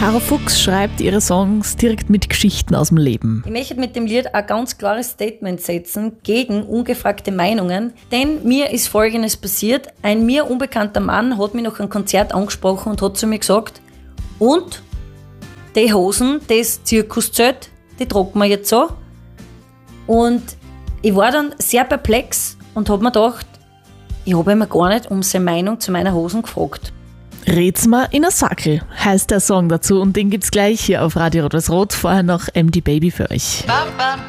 Caro Fuchs schreibt ihre Songs direkt mit Geschichten aus dem Leben. Ich möchte mit dem Lied ein ganz klares Statement setzen gegen ungefragte Meinungen, denn mir ist Folgendes passiert. Ein mir unbekannter Mann hat mich nach einem Konzert angesprochen und hat zu mir gesagt, und die Hosen, das Zirkuszelt, die tragen wir jetzt so. Und ich war dann sehr perplex und habe mir gedacht, ich habe ihn gar nicht um seine Meinung zu meiner Hosen gefragt. Red's mal in a Sackel heißt der Song dazu und den gibt's gleich hier auf Radio Rot-Weiß Rot. Vorher noch MD Baby für euch. Ba, ba,